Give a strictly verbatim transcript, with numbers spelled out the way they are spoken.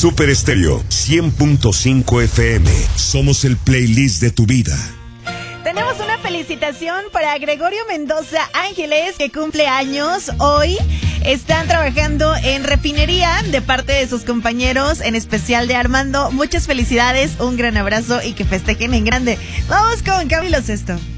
Super Estéreo cien punto cinco F M. Somos el playlist de tu vida. Tenemos una felicitación para Gregorio Mendoza Ángeles, que cumple años hoy. Están trabajando en refinería de parte de sus compañeros, en especial de Armando. Muchas felicidades, un gran abrazo y que festejen en grande. Vamos con Camilo Sesto.